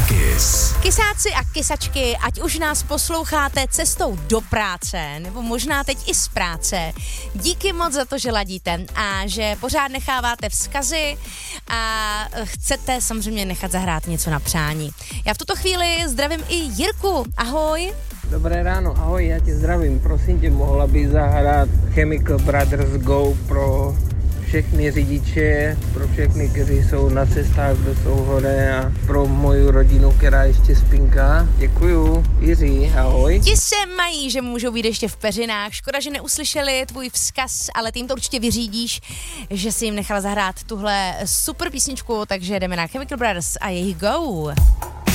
Kiss. Kysáci a kysačky, ať už nás posloucháte cestou do práce, nebo možná teď i z práce, díky moc za to, že ladíte a že pořád necháváte vzkazy a chcete samozřejmě nechat zahrát něco na přání. Já v tuto chvíli zdravím i Jirku, ahoj. Dobré ráno, ahoj, já tě zdravím, prosím tě, mohla bych zahrát Chemical Brothers Go pro všechny řidiče, pro všechny, kteří jsou na cestách, kdo jsou hore a pro moju rodinu, která ještě spinká. Děkuju, Jiří, ahoj. Ti se mají, že můžou být ještě v peřinách. Škoda, že neuslyšeli tvůj vzkaz, ale ty jim to určitě vyřídíš, že si jim nechala zahrát tuhle super písničku, takže jdeme na Chemical Brothers a jejich Go.